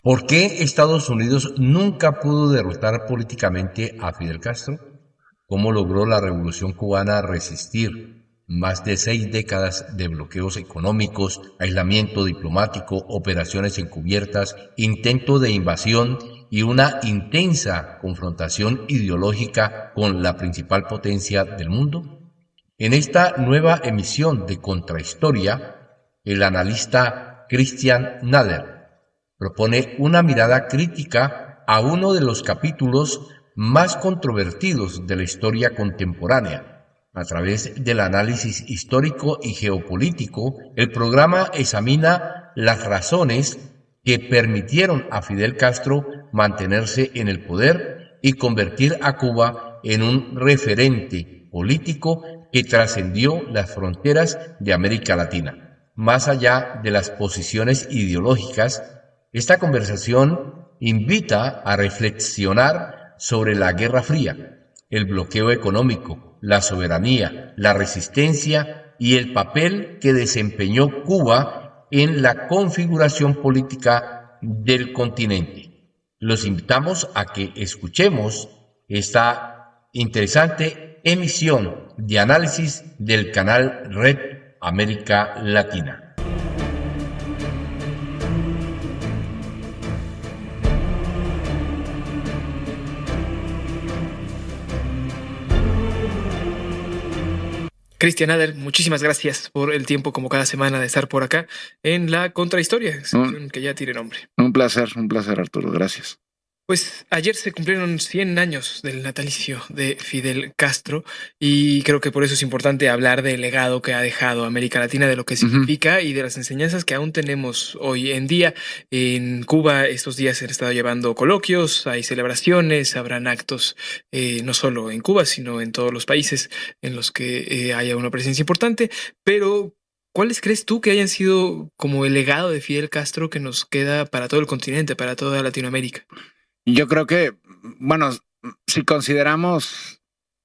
¿Por qué Estados Unidos nunca pudo derrotar políticamente a Fidel Castro? ¿Cómo logró la Revolución cubana resistir más de 6 décadas de bloqueos económicos, aislamiento diplomático, operaciones encubiertas, intento de invasión y una intensa confrontación ideológica con la principal potencia del mundo? En esta nueva emisión de Contrahistoria, el analista Christian Nader propone una mirada crítica a uno de los capítulos más controvertidos de la historia contemporánea. A través del análisis histórico y geopolítico, el programa examina las razones que permitieron a Fidel Castro mantenerse en el poder y convertir a Cuba en un referente político que trascendió las fronteras de América Latina. Más allá de las posiciones ideológicas, esta conversación invita a reflexionar sobre la Guerra Fría, el bloqueo económico, la soberanía, la resistencia y el papel que desempeñó Cuba en la configuración política del continente. Los invitamos a que escuchemos esta interesante emisión de análisis del canal Red América Latina. Christian Nader, muchísimas gracias por el tiempo, como cada semana, de estar por acá en la Contrahistoria, que ya tiene nombre. Un placer, Arturo, gracias. Pues ayer se cumplieron 100 años del natalicio de Fidel Castro y creo que por eso es importante hablar del legado que ha dejado América Latina, de lo que significa y de las enseñanzas que aún tenemos hoy en día. En Cuba estos días se han estado llevando coloquios, hay celebraciones, habrán actos no solo en Cuba, sino en todos los países en los que haya una presencia importante, pero ¿cuáles crees tú que hayan sido como el legado de Fidel Castro que nos queda para todo el continente, para toda Latinoamérica? Yo creo que, bueno, si consideramos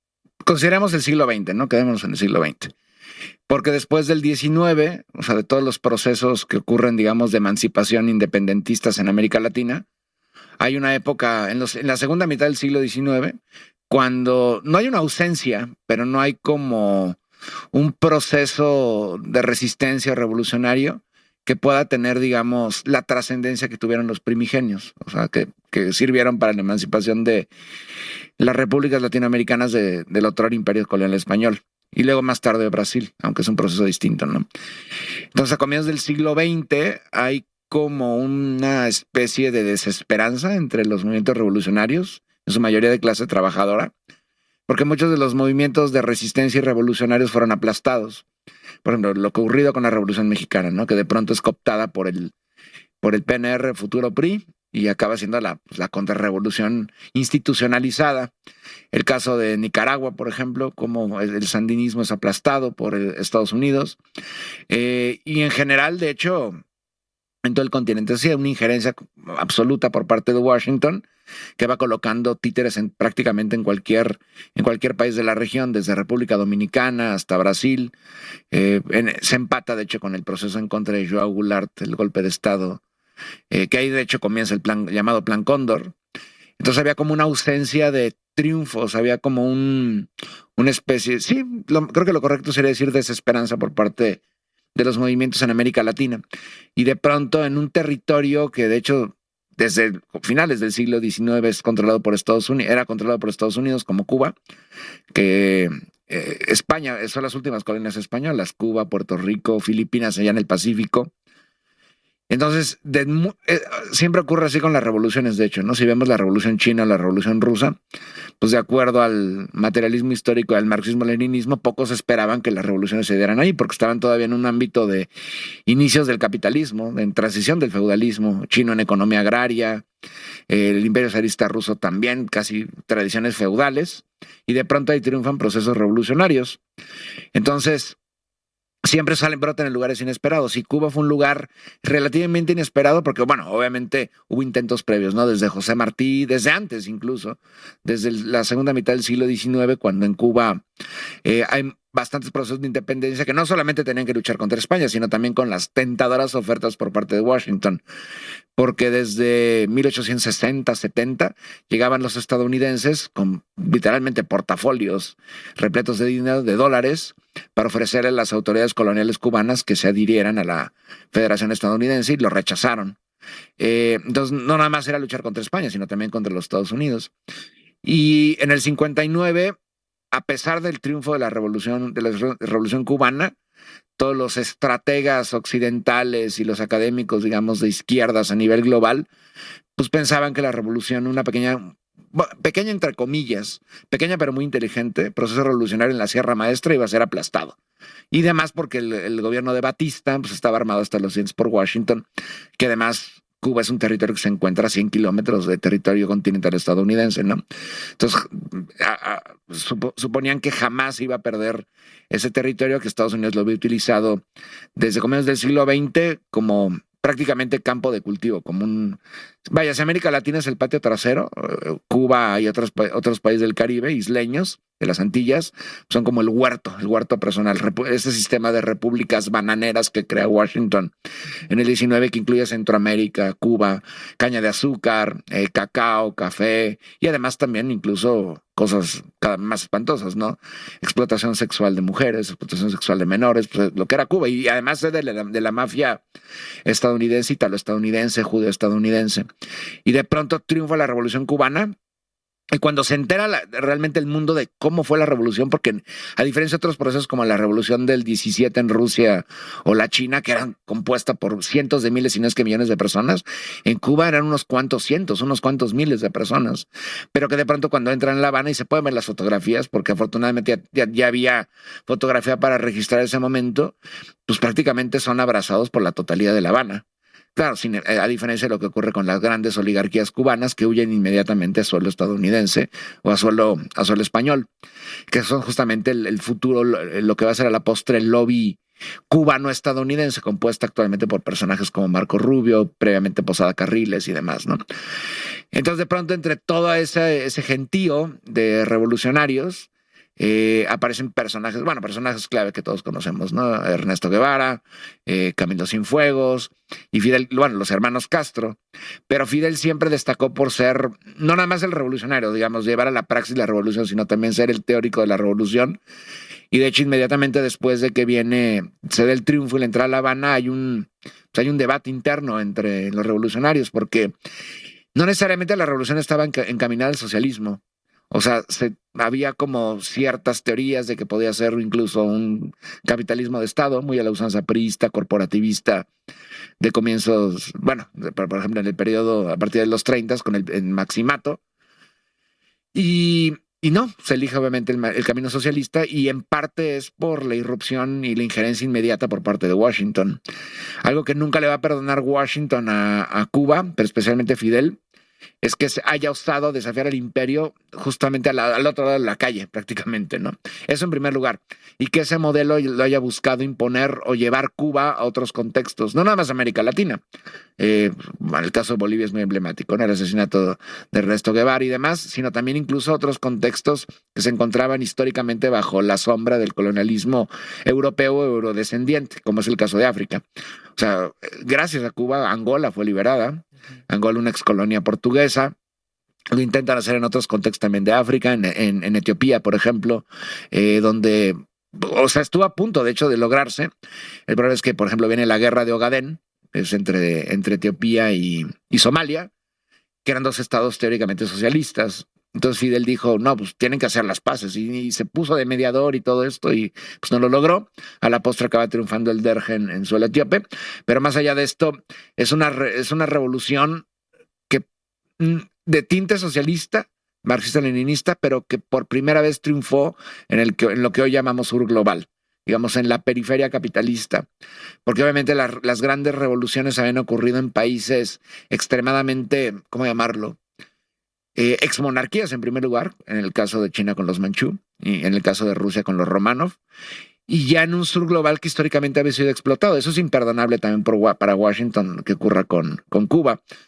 el siglo XX, ¿no? Quedémonos en el siglo XX. Porque después del XIX, o sea, de todos los procesos que ocurren, digamos, de emancipación independentistas en América Latina, hay una época, en la segunda mitad del siglo XIX, cuando no hay una ausencia, pero no hay como un proceso de resistencia revolucionario que pueda tener, digamos, la trascendencia que tuvieron los primigenios, o sea, que sirvieron para la emancipación de las repúblicas latinoamericanas del otro imperio colonial español, y luego más tarde Brasil, aunque es un proceso distinto, ¿no? Entonces, a comienzos del siglo XX hay como una especie de desesperanza entre los movimientos revolucionarios, en su mayoría de clase trabajadora, porque muchos de los movimientos de resistencia y revolucionarios fueron aplastados. Por ejemplo, lo que ocurrido con la Revolución Mexicana, ¿no? Que de pronto es cooptada por el PNR, futuro PRI, y acaba siendo la contrarrevolución institucionalizada. El caso de Nicaragua, por ejemplo, como el sandinismo es aplastado por Estados Unidos. Y en general, de hecho, en todo el continente, sí hay una injerencia absoluta por parte de Washington, que va colocando títeres prácticamente en cualquier país de la región, desde República Dominicana hasta Brasil. Se empata, de hecho, con el proceso en contra de Joao Goulart, el golpe de Estado, que ahí, de hecho, comienza el plan llamado Plan Cóndor. Entonces había como una ausencia de triunfos, había como una especie, sí, creo que lo correcto sería decir desesperanza por parte de los movimientos en América Latina. Y de pronto, en un territorio que, de hecho, desde finales del siglo XIX era controlado por Estados Unidos, como Cuba, que España, son las últimas colonias españolas, Cuba, Puerto Rico, Filipinas, allá en el Pacífico. Entonces, siempre ocurre así con las revoluciones, de hecho, ¿no? Si vemos la revolución china o la revolución rusa, pues de acuerdo al materialismo histórico del marxismo-leninismo, pocos esperaban que las revoluciones se dieran ahí, porque estaban todavía en un ámbito de inicios del capitalismo, en transición del feudalismo, chino en economía agraria, el imperio zarista ruso también, casi tradiciones feudales, y de pronto ahí triunfan procesos revolucionarios. Entonces, siempre brotan en lugares inesperados, y Cuba fue un lugar relativamente inesperado porque, bueno, obviamente hubo intentos previos, ¿no? Desde José Martí, desde antes incluso, desde la segunda mitad del siglo XIX, cuando en Cuba hay bastantes procesos de independencia que no solamente tenían que luchar contra España, sino también con las tentadoras ofertas por parte de Washington, porque desde 1860-70 llegaban los estadounidenses con literalmente portafolios repletos de dinero, de dólares, para ofrecerle a las autoridades coloniales cubanas que se adhirieran a la Federación Estadounidense, y lo rechazaron. Entonces, no nada más era luchar contra España, sino también contra los Estados Unidos. Y en el 59, a pesar del triunfo de la revolución cubana, todos los estrategas occidentales y los académicos, digamos, de izquierdas a nivel global, pues pensaban que la revolución, una pequeña entre comillas, pequeña pero muy inteligente, proceso revolucionario en la Sierra Maestra, iba a ser aplastado. Y además porque el gobierno de Batista pues estaba armado hasta los dientes por Washington, que además Cuba es un territorio que se encuentra a 100 kilómetros de territorio continental estadounidense, ¿no? Entonces, suponían que jamás iba a perder ese territorio, que Estados Unidos lo había utilizado desde comienzos del siglo XX como prácticamente campo de cultivo, como un... Vaya, si América Latina es el patio trasero, Cuba y otros países del Caribe, isleños, de las Antillas, son como el huerto personal, ese sistema de repúblicas bananeras que crea Washington en el 19, que incluye Centroamérica, Cuba, caña de azúcar, cacao, café, y además también incluso cosas cada vez más espantosas, ¿no? Explotación sexual de mujeres, explotación sexual de menores, pues, lo que era Cuba, y además de la mafia estadounidense, italo-estadounidense, judeo-estadounidense. Y de pronto triunfa la Revolución Cubana. Y cuando se entera realmente el mundo de cómo fue la revolución, porque a diferencia de otros procesos como la revolución del 17 en Rusia o la China, que eran compuestas por cientos de miles y no es que millones de personas, en Cuba eran unos cuantos cientos, unos cuantos miles de personas, pero que de pronto cuando entran en La Habana, y se pueden ver las fotografías, porque afortunadamente ya había fotografía para registrar ese momento, pues prácticamente son abrazados por la totalidad de La Habana. Claro, a diferencia de lo que ocurre con las grandes oligarquías cubanas, que huyen inmediatamente a suelo estadounidense o a suelo español, que son justamente el futuro, lo que va a ser a la postre el lobby cubano-estadounidense, compuesta actualmente por personajes como Marco Rubio, previamente Posada Carriles y demás, ¿no? Entonces, de pronto, entre todo ese gentío de revolucionarios, aparecen personajes clave que todos conocemos, ¿no? Ernesto Guevara, Camilo Cienfuegos y Fidel, bueno, los hermanos Castro, pero Fidel siempre destacó por ser no nada más el revolucionario, digamos, llevar a la praxis la revolución, sino también ser el teórico de la revolución. Y de hecho, inmediatamente después de que se da el triunfo y la entrada a La Habana, hay un debate interno entre los revolucionarios, porque no necesariamente la revolución estaba encaminada al socialismo. O sea, había como ciertas teorías de que podía ser incluso un capitalismo de Estado, muy a la usanza priista, corporativista, de comienzos, bueno, por ejemplo, en el periodo a partir de los 30 con el Maximato. Y no, se elige obviamente el camino socialista, y en parte es por la irrupción y la injerencia inmediata por parte de Washington. Algo que nunca le va a perdonar Washington a Cuba, pero especialmente Fidel, es que se haya osado desafiar al imperio justamente al otro lado de la calle, prácticamente, ¿no? Eso en primer lugar. Y que ese modelo lo haya buscado imponer o llevar Cuba a otros contextos, no nada más América Latina. El caso de Bolivia es muy emblemático, ¿no? El asesinato de Ernesto Guevara y demás, sino también incluso otros contextos que se encontraban históricamente bajo la sombra del colonialismo europeo o eurodescendiente, como es el caso de África. O sea, gracias a Cuba, Angola fue liberada. Angola, una excolonia portuguesa. Lo intentan hacer en otros contextos también de África, en Etiopía, por ejemplo, donde, o sea, estuvo a punto, de hecho, de lograrse. El problema es que, por ejemplo, viene la guerra de Ogadén, es entre Etiopía y Somalia, que eran dos estados teóricamente socialistas. Entonces Fidel dijo, no, pues tienen que hacer las paces, y se puso de mediador y todo esto, y pues no lo logró. A la postre acaba triunfando el Derg en suelo etíope, pero más allá de esto, es una revolución que de tinte socialista, marxista-leninista, pero que por primera vez triunfó en lo que hoy llamamos sur global, digamos, en la periferia capitalista, porque obviamente las grandes revoluciones habían ocurrido en países extremadamente, ¿cómo llamarlo?, exmonarquías en primer lugar, en el caso de China con los Manchú y en el caso de Rusia con los Romanov, y ya en un sur global que históricamente había sido explotado. Eso es imperdonable también para Washington que ocurra con Cuba,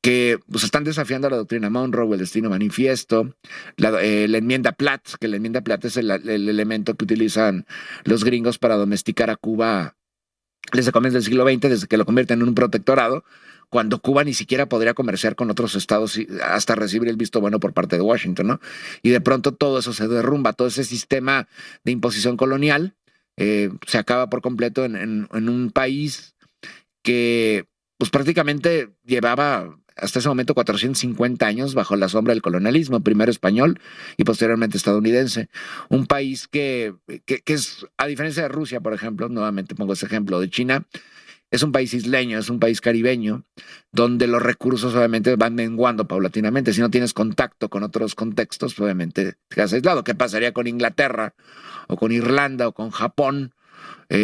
que pues, están desafiando la doctrina Monroe, el destino manifiesto, la enmienda Platt, que la enmienda Platt es el elemento que utilizan los gringos para domesticar a Cuba desde comienzos del siglo XX, desde que lo convierten en un protectorado, cuando Cuba ni siquiera podría comerciar con otros estados hasta recibir el visto bueno por parte de Washington, ¿no? Y de pronto todo eso se derrumba, todo ese sistema de imposición colonial se acaba por completo en un país que pues prácticamente llevaba hasta ese momento 450 años bajo la sombra del colonialismo, primero español y posteriormente estadounidense. Un país que es, a diferencia de Rusia, por ejemplo, nuevamente pongo ese ejemplo de China, es un país isleño, es un país caribeño, donde los recursos obviamente van menguando paulatinamente. Si no tienes contacto con otros contextos, obviamente te quedas aislado. ¿Qué pasaría con Inglaterra o con Irlanda o con Japón?